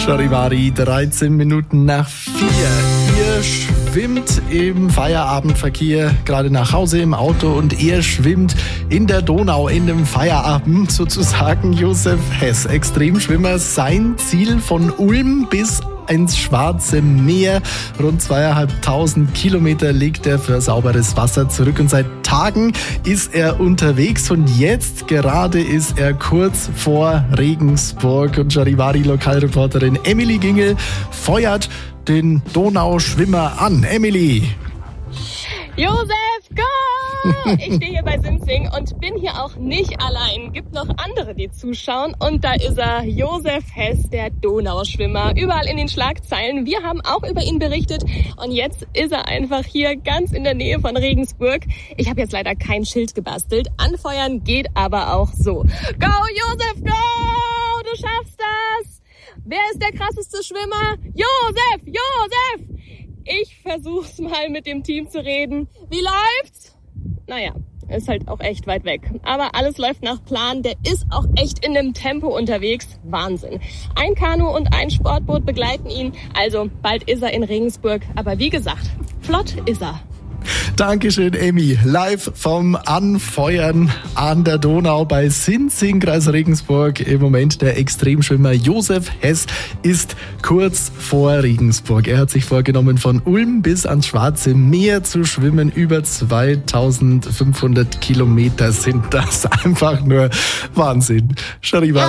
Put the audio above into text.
Charivari, 13 Minuten nach 4. Ihr schwimmt im Feierabendverkehr gerade nach Hause im Auto und er schwimmt in der Donau in dem Feierabend sozusagen. Josef Hess, Extremschwimmer, sein Ziel von Ulm bis ins Schwarze Meer. Rund 2.500 Kilometer legt er für sauberes Wasser zurück und seit Tagen ist er unterwegs und jetzt gerade ist er kurz vor Regensburg und Charivari-Lokalreporterin Emily Gingel feuert den Donauschwimmer an. Emily! Josef, go! Ich stehe hier bei Sinzing und bin hier auch nicht allein. Gibt noch andere, die zuschauen. Und da ist er, Josef Hess, der Donauschwimmer. Überall in den Schlagzeilen. Wir haben auch über ihn berichtet. Und jetzt ist er einfach hier ganz in der Nähe von Regensburg. Ich habe jetzt leider kein Schild gebastelt. Anfeuern geht aber auch so. Go, Josef, go! Du schaffst das! Wer ist der krasseste Schwimmer? Josef! Josef! Ich versuch's mal mit dem Team zu reden. Wie läuft's? Naja, ist halt auch echt weit weg. Aber alles läuft nach Plan. Der ist auch echt in einem Tempo unterwegs. Wahnsinn. Ein Kanu und ein Sportboot begleiten ihn. Also bald ist er in Regensburg. Aber wie gesagt, flott ist er. Dankeschön, Emmy. Live vom Anfeuern an der Donau bei Sinzing, Kreis Regensburg. Im Moment der Extremschwimmer Josef Hess ist kurz vor Regensburg. Er hat sich vorgenommen, von Ulm bis ans Schwarze Meer zu schwimmen. Über 2.500 Kilometer sind das. Einfach nur Wahnsinn. Charivari.